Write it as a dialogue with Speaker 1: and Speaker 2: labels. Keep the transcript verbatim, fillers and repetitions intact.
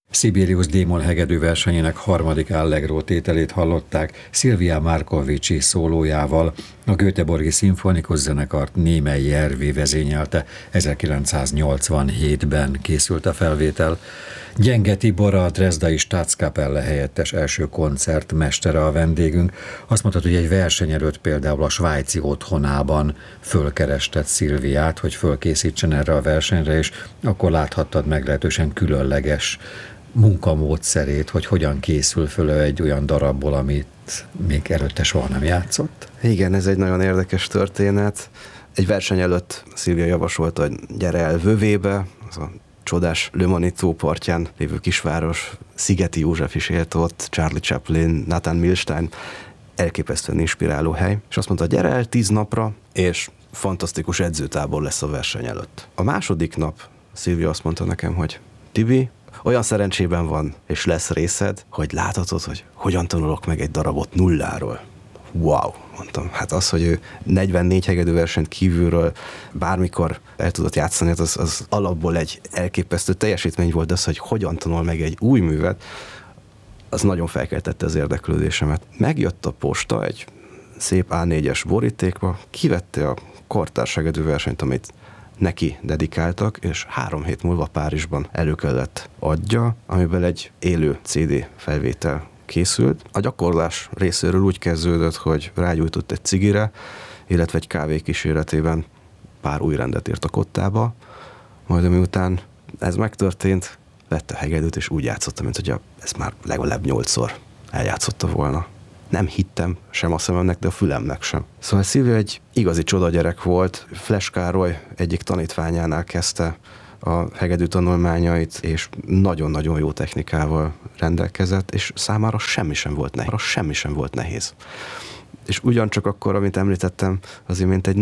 Speaker 1: Sibelius Démon hegedű versenyének harmadik Allegro tételét hallották Szilvia Markovicsi szólójával. A Göteborgi Szimfonikus Zenekart Némely Jervi vezényelte, ezerkilencszáznyolcvanhétben készült a felvétel. Gyenge Tibor, a Dresdai Staatskapelle helyettes első koncertmestere a vendégünk. Azt mondtad, hogy egy verseny előtt például a svájci otthonában fölkerestett Szilviát, hogy fölkészítsen erre a versenyre, és akkor láthattad meglehetősen különleges munkamódszerét, hogy hogyan készül föl egy olyan darabból, amit még előtte soha nem játszott.
Speaker 2: Igen, ez egy nagyon érdekes történet. Egy verseny előtt Szilvia javasolta, hogy gyere el Vövébe, az a csodás Le Mani tó partján lévő kisváros, Szigeti József is élt ott, Charlie Chaplin, Nathan Milstein, elképesztően inspiráló hely, és azt mondta, gyere el tíz napra, és fantasztikus edzőtábor lesz a verseny előtt. A második nap Szilvia azt mondta nekem, hogy Tibi, olyan szerencsében van, és lesz részed, hogy láthatod, hogy hogyan tanulok meg egy darabot nulláról. Wow, mondtam. Hát az, hogy ő negyvennégy hegedűversenyt kívülről bármikor el tudott játszani, az, az alapból egy elképesztő teljesítmény volt, az, hogy hogyan tanul meg egy új művet, az nagyon felkeltette az érdeklődésemet. Megjött a posta egy szép á négyes borítékba, kivette a kortárs hegedűversenyt, amit neki dedikáltak, és három hét múlva Párizsban elő kellett adja, amiben egy élő cé dé felvétel készült. A gyakorlás részéről úgy kezdődött, hogy rágyújtott egy cigire, illetve egy kávé kíséretében pár új rendet írt a kottába, majd miután ez megtörtént, vette a hegedűt, és úgy játszotta, mint hogy ezt már legalább nyolcszor eljátszotta volna. Nem hittem sem a szememnek, de a fülemnek sem. Szóval Szilvia egy igazi csodagyerek volt. Fles Károly egyik tanítványánál kezdte a hegedű tanulmányait, és nagyon-nagyon jó technikával rendelkezett, és számára semmi sem volt nehéz. Semmi sem volt nehéz. És ugyancsak akkor, amit említettem, az imént egy